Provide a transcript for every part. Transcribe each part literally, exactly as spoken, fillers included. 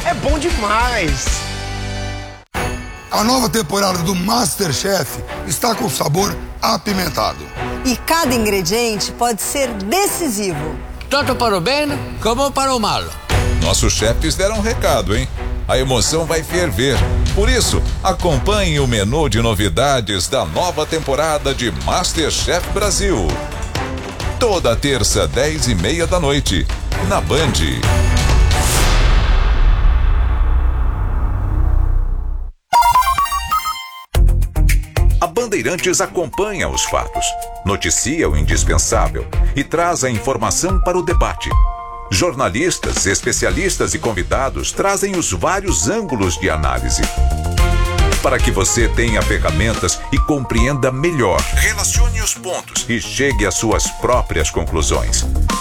é bom demais. A nova temporada do MasterChef está com sabor apimentado. E cada ingrediente pode ser decisivo. Tanto para o bem como para o mal. Nossos chefes deram um recado, hein? A emoção vai ferver. Por isso, acompanhe o menu de novidades da nova temporada de MasterChef Brasil. Toda terça, dez e meia da noite, na Band. A Bandeirantes acompanha os fatos, noticia o indispensável e traz a informação para o debate. Jornalistas, especialistas e convidados trazem os vários ângulos de análise, para que você tenha ferramentas e compreenda melhor. Relacione os pontos e chegue às suas próprias conclusões.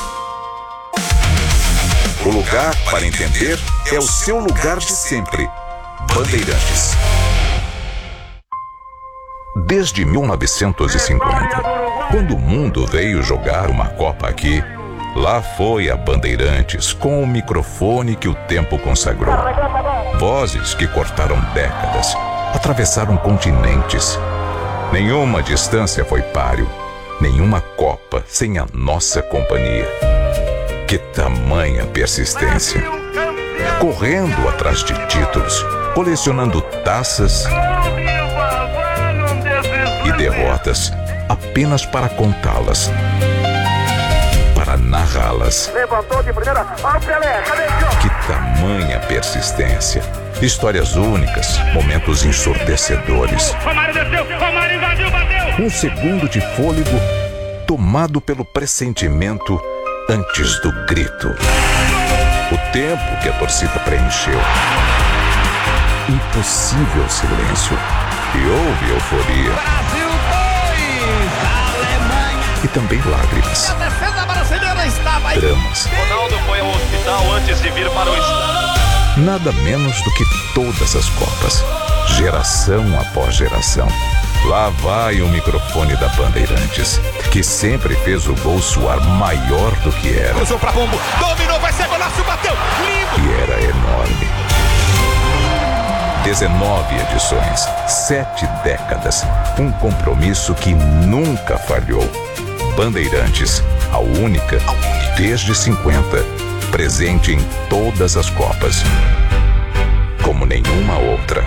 O lugar para entender é o seu lugar de sempre. Bandeirantes. Desde mil novecentos e cinquenta, quando o mundo veio jogar uma Copa aqui, lá foi a Bandeirantes com o microfone que o tempo consagrou. Vozes que cortaram décadas, atravessaram continentes. Nenhuma distância foi páreo, nenhuma Copa sem a nossa companhia. Que tamanha persistência! Correndo atrás de títulos, colecionando taças e derrotas apenas para contá-las, para narrá-las. Levantou de primeira, ó o Pelé, cadê o Que tamanha persistência! Histórias únicas, momentos ensurdecedores. Romário desceu, Romário invadiu, bateu! Um segundo de fôlego tomado pelo pressentimento antes do grito. O tempo que a torcida preencheu. Impossível silêncio. E houve euforia. Brasil dois, Alemanha. E também lágrimas. A defesa brasileira estava aí. Dramas. Ronaldo foi ao hospital antes de vir para o estádio. Nada menos do que todas as Copas. Geração após geração. Lá vai o microfone da Bandeirantes, que sempre fez o gol soar maior do que era. Cruzou pra Pombo, dominou, vai ser golaço, bateu, lindo! E era enorme. dezenove edições, sete décadas, um compromisso que nunca falhou. Bandeirantes, a única, desde cinquenta, presente em todas as Copas, como nenhuma outra.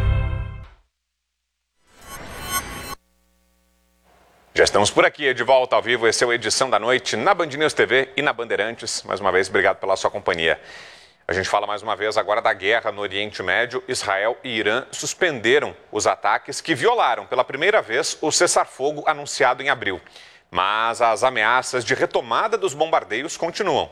Já estamos por aqui, de volta ao vivo. Esse é o Edição da Noite na Band News T V e na Bandeirantes. Mais uma vez, obrigado pela sua companhia. A gente fala mais uma vez agora da guerra no Oriente Médio. Israel e Irã suspenderam os ataques que violaram pela primeira vez o cessar-fogo anunciado em abril. Mas as ameaças de retomada dos bombardeios continuam.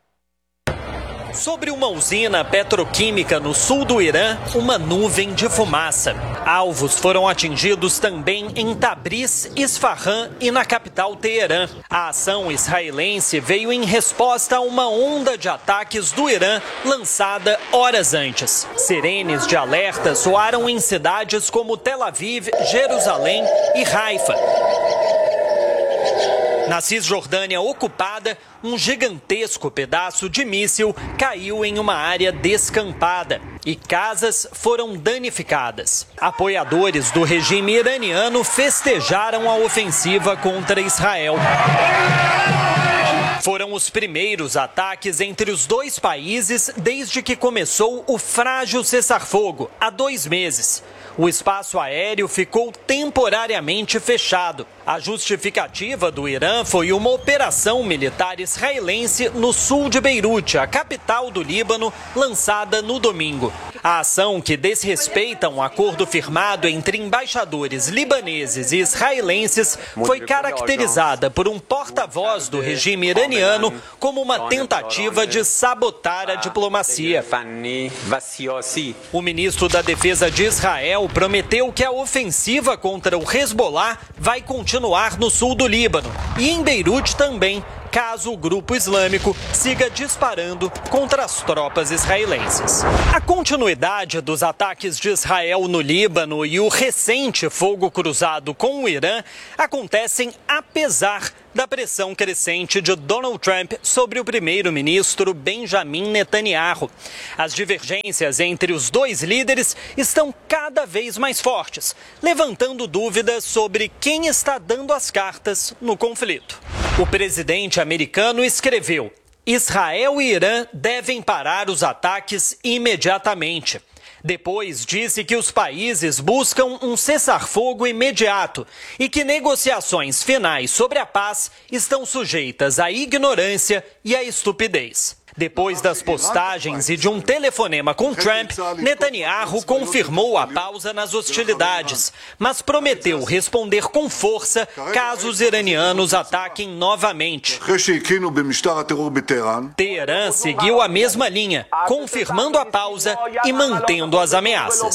Sobre uma usina petroquímica no sul do Irã, uma nuvem de fumaça. Alvos foram atingidos também em Tabriz, Isfahan e na capital Teherã. A ação israelense veio em resposta a uma onda de ataques do Irã lançada horas antes. Sirenes de alerta soaram em cidades como Tel Aviv, Jerusalém e Haifa. Na Cisjordânia ocupada, um gigantesco pedaço de míssil caiu em uma área descampada e casas foram danificadas. Apoiadores do regime iraniano festejaram a ofensiva contra Israel. Foram os primeiros ataques entre os dois países desde que começou o frágil cessar-fogo, há dois meses. O espaço aéreo ficou temporariamente fechado. A justificativa do Irã foi uma operação militar israelense no sul de Beirute, a capital do Líbano, lançada no domingo. A ação, que desrespeita um acordo firmado entre embaixadores libaneses e israelenses, foi caracterizada por um porta-voz do regime iraniano como uma tentativa de sabotar a diplomacia. O ministro da Defesa de Israel prometeu que a ofensiva contra o Hezbollah vai continuar no sul do Líbano e em Beirute também, caso o grupo islâmico siga disparando contra as tropas israelenses. A continuidade dos ataques de Israel no Líbano e o recente fogo cruzado com o Irã acontecem apesar da pressão crescente de Donald Trump sobre o primeiro-ministro Benjamin Netanyahu. As divergências entre os dois líderes estão cada vez mais fortes, levantando dúvidas sobre quem está dando as cartas no conflito. O presidente americano escreveu: Israel e Irã devem parar os ataques imediatamente. Depois disse que os países buscam um cessar-fogo imediato e que negociações finais sobre a paz estão sujeitas à ignorância e à estupidez. Depois das postagens e de um telefonema com Trump, Netanyahu confirmou a pausa nas hostilidades, mas prometeu responder com força caso os iranianos ataquem novamente. Teherã seguiu a mesma linha, confirmando a pausa e mantendo as ameaças.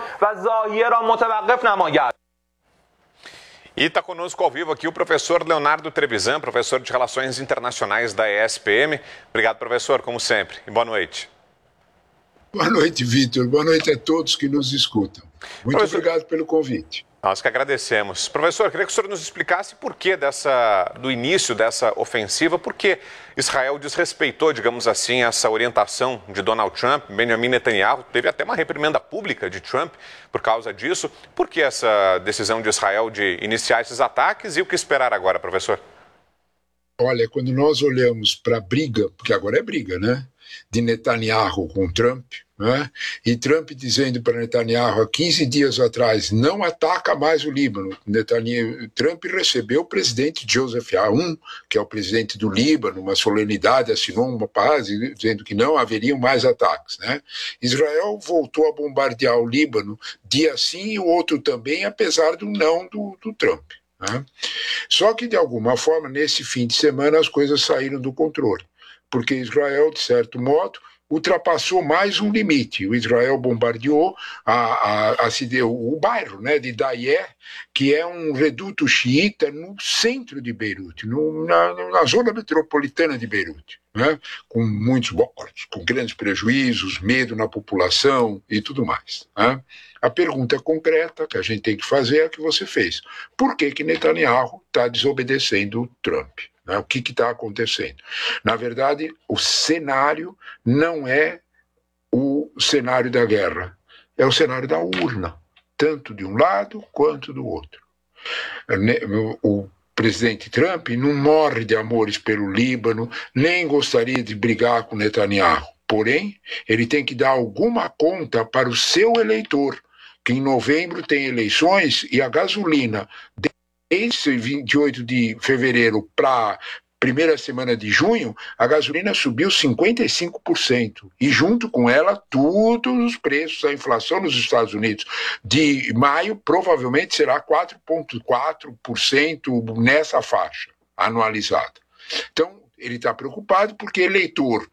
E está conosco ao vivo aqui o professor Leonardo Trevisan, professor de Relações Internacionais da E S P M. Obrigado, professor, como sempre. E boa noite. Boa noite, Vitor. Boa noite a todos que nos escutam. Muito professor, obrigado pelo convite. Nós que agradecemos. Professor, queria que o senhor nos explicasse por que dessa, do início dessa ofensiva, por que Israel desrespeitou, digamos assim, essa orientação de Donald Trump. Benjamin Netanyahu teve até uma reprimenda pública de Trump por causa disso. Por que essa decisão de Israel de iniciar esses ataques e o que esperar agora, professor? Olha, quando nós olhamos para a briga, porque agora é briga, né, de Netanyahu com Trump, né, e Trump dizendo para Netanyahu há quinze dias atrás, não ataca mais o Líbano. Netanyahu, Trump recebeu o presidente Joseph Aoun, que é o presidente do Líbano, uma solenidade, assinou uma paz dizendo que não haveriam mais ataques, né. Israel voltou a bombardear o Líbano, dia sim e o outro também, apesar do não do, do Trump. Né? Só que, de alguma forma, nesse fim de semana, as coisas saíram do controle, porque Israel, de certo modo, ultrapassou mais um limite. O Israel bombardeou a, a, a, a, o bairro, né, de Dayer, que é um reduto xiita no centro de Beirute, no, na, na zona metropolitana de Beirute, né, com muitos mortos, com grandes prejuízos, medo na população e tudo mais. Né? A pergunta concreta que a gente tem que fazer é a que você fez. Por que que Netanyahu está desobedecendo o Trump? Né? O que está acontecendo? Na verdade, o cenário não é o cenário da guerra, é o cenário da urna, tanto de um lado quanto do outro. O presidente Trump não morre de amores pelo Líbano, nem gostaria de brigar com Netanyahu. Porém, ele tem que dar alguma conta para o seu eleitor, que em novembro tem eleições e a gasolina, desde vinte e oito de fevereiro para a primeira semana de junho, a gasolina subiu cinquenta e cinco por cento. E junto com ela, todos os preços, a inflação nos Estados Unidos de maio provavelmente será quatro vírgula quatro por cento nessa faixa anualizada. Então, ele está preocupado porque eleitor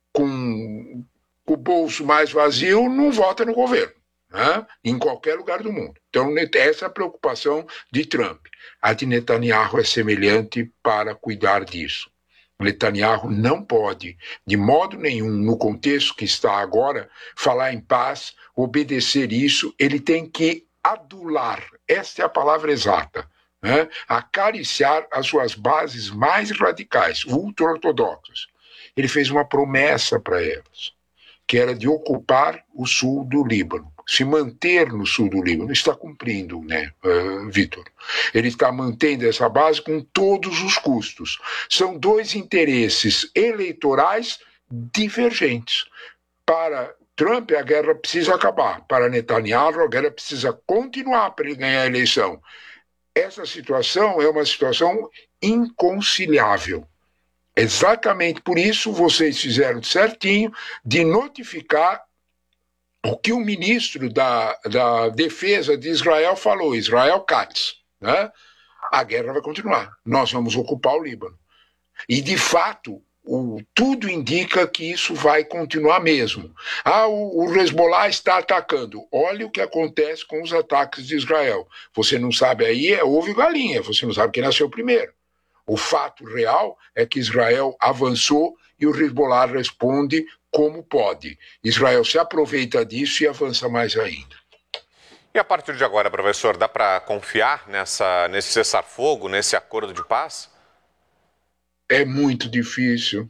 com o bolso mais vazio não vota no governo, né? Em qualquer lugar do mundo. Então, essa é a preocupação de Trump. A de Netanyahu é semelhante para cuidar disso. Netanyahu não pode, de modo nenhum, no contexto que está agora, falar em paz, obedecer isso. Ele tem que adular, esta é a palavra exata, né? Acariciar as suas bases mais radicais, ultra-ortodoxas. Ele fez uma promessa para elas, que era de ocupar o sul do Líbano, se manter no sul do Líbano. Está cumprindo, né, uh, Vitor? Ele está mantendo essa base com todos os custos. São dois interesses eleitorais divergentes. Para Trump, a guerra precisa acabar. Para Netanyahu, a guerra precisa continuar para ele ganhar a eleição. Essa situação é uma situação inconciliável. Exatamente por isso vocês fizeram certinho de notificar o que o ministro da, da Defesa de Israel falou, Israel Katz, né? A guerra vai continuar, nós vamos ocupar o Líbano. E, de fato, o, tudo indica que isso vai continuar mesmo. Ah, o, o Hezbollah está atacando. Olha o que acontece com os ataques de Israel. Você não sabe aí, é ovo e galinha, você não sabe quem nasceu primeiro. O fato real é que Israel avançou e o Hezbollah responde como pode. Israel se aproveita disso e avança mais ainda. E a partir de agora, professor, dá para confiar nessa, nesse cessar-fogo, nesse acordo de paz? É muito difícil.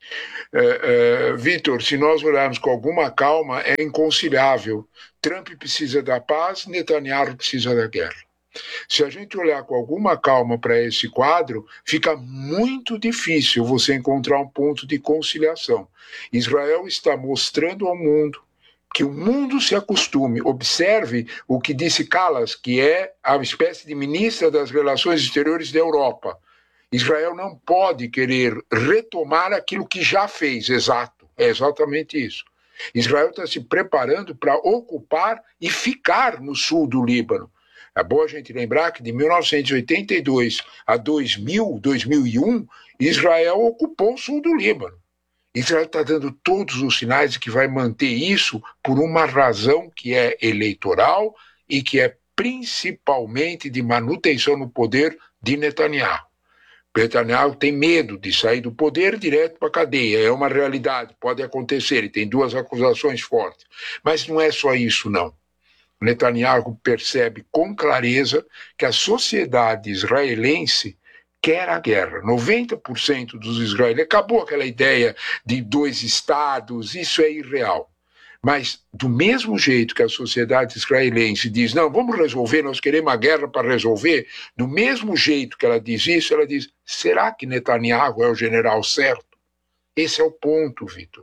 É, é, Vitor, se nós olharmos com alguma calma, é inconciliável. Trump precisa da paz, Netanyahu precisa da guerra. Se a gente olhar com alguma calma para esse quadro, fica muito difícil você encontrar um ponto de conciliação. Israel está mostrando ao mundo que o mundo se acostume. Observe o que disse Kallas, que é a espécie de ministra das Relações Exteriores da Europa. Israel não pode querer retomar aquilo que já fez, exato, é exatamente isso. Israel está se preparando para ocupar e ficar no sul do Líbano. É bom a gente lembrar que de mil novecentos e oitenta e dois a dois mil, dois mil e um, Israel ocupou o sul do Líbano. Israel está dando todos os sinais de que vai manter isso por uma razão que é eleitoral e que é principalmente de manutenção no poder de Netanyahu. Netanyahu tem medo de sair do poder direto para a cadeia, é uma realidade, pode acontecer, ele tem duas acusações fortes. Mas não é só isso, não. Netanyahu percebe com clareza que a sociedade israelense quer a guerra. noventa por cento dos israelenses, acabou aquela ideia de dois estados, isso é irreal. Mas, do mesmo jeito que a sociedade israelense diz, não, vamos resolver, nós queremos a guerra para resolver, do mesmo jeito que ela diz isso, ela diz, será que Netanyahu é o general certo? Esse é o ponto, Vitor.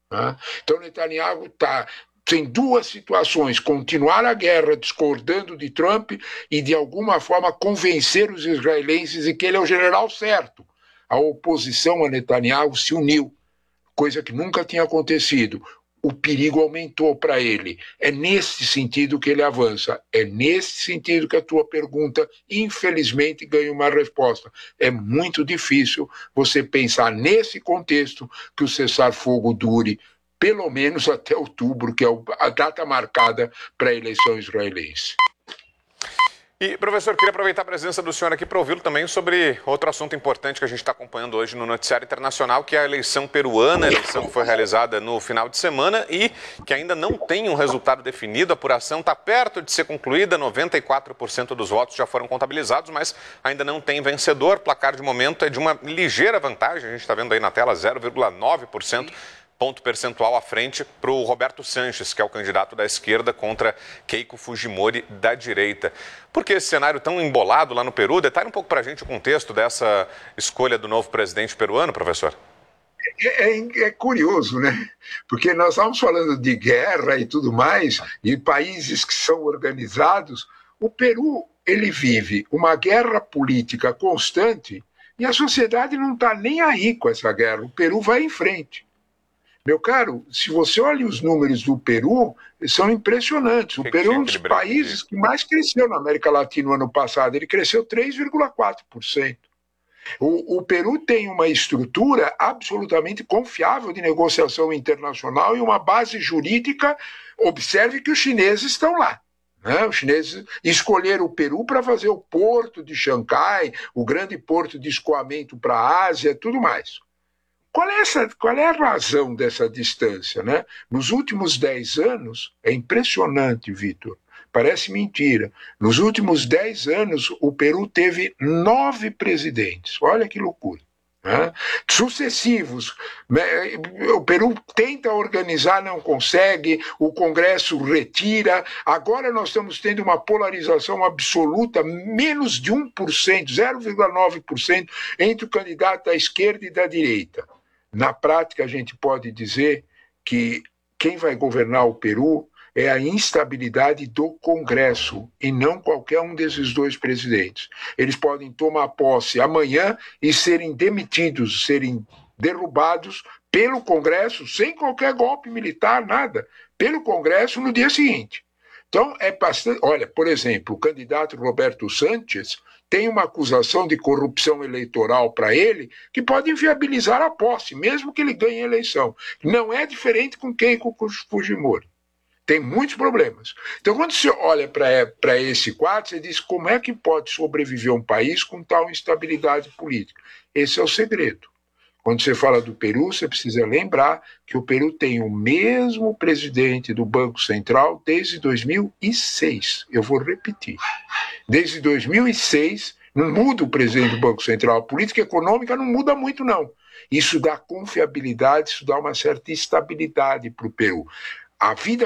Então, Netanyahu está... Tem duas situações, continuar a guerra discordando de Trump e, de alguma forma, convencer os israelenses de que ele é o general certo. A oposição a Netanyahu se uniu, coisa que nunca tinha acontecido. O perigo aumentou para ele. É nesse sentido que ele avança. É nesse sentido que a tua pergunta, infelizmente, ganha uma resposta. É muito difícil você pensar nesse contexto que o cessar-fogo dure pelo menos até outubro, que é a data marcada para a eleição israelense. E, professor, queria aproveitar a presença do senhor aqui para ouvi-lo também sobre outro assunto importante que a gente está acompanhando hoje no noticiário internacional, que é a eleição peruana, a eleição que foi realizada no final de semana e que ainda não tem um resultado definido. A apuração está perto de ser concluída, noventa e quatro por cento dos votos já foram contabilizados, mas ainda não tem vencedor. O placar de momento é de uma ligeira vantagem, a gente está vendo aí na tela, zero vírgula nove por cento. Ponto percentual à frente para o Roberto Sanches, que é o candidato da esquerda contra Keiko Fujimori da direita. Por que esse cenário tão embolado lá no Peru? Detalhe um pouco para a gente o contexto dessa escolha do novo presidente peruano, professor. É, é, é curioso, né? Porque nós estamos falando de guerra e tudo mais, e países que são organizados. O Peru, ele vive uma guerra política constante e a sociedade não está nem aí com essa guerra. O Peru vai em frente. Meu caro, se você olha os números do Peru, são impressionantes. O Peru é um dos países que mais cresceu na América Latina no ano passado. Ele cresceu três vírgula quatro por cento. O, o Peru tem uma estrutura absolutamente confiável de negociação internacional e uma base jurídica. Observe que os chineses estão lá. Né? Os chineses escolheram o Peru para fazer o porto de Xangai, o grande porto de escoamento para a Ásia e tudo mais. Qual é, essa, qual é a razão dessa distância? Né? Nos últimos dez anos, é impressionante, Vitor, parece mentira, nos últimos dez anos o Peru teve nove presidentes, olha que loucura. Né? Sucessivos, o Peru tenta organizar, não consegue, o Congresso retira, agora nós estamos tendo uma polarização absoluta, menos de um por cento, zero vírgula nove por cento entre o candidato da esquerda e da direita. Na prática, a gente pode dizer que quem vai governar o Peru é a instabilidade do Congresso e não qualquer um desses dois presidentes. Eles podem tomar posse amanhã e serem demitidos, serem derrubados pelo Congresso, sem qualquer golpe militar, nada, pelo Congresso no dia seguinte. Então, é bastante... Olha, por exemplo, o candidato Roberto Sanches tem uma acusação de corrupção eleitoral para ele que pode inviabilizar a posse, mesmo que ele ganhe a eleição. Não é diferente com Keiko Fujimori. Tem muitos problemas. Então, quando você olha para esse quadro, você diz como é que pode sobreviver um país com tal instabilidade política. Esse é o segredo. Quando você fala do Peru, você precisa lembrar que o Peru tem o mesmo presidente do Banco Central desde dois mil e seis. Eu vou repetir. Desde dois mil e seis, não muda o presidente do Banco Central. A política econômica não muda muito, não. Isso dá confiabilidade, isso dá uma certa estabilidade para o Peru. A vida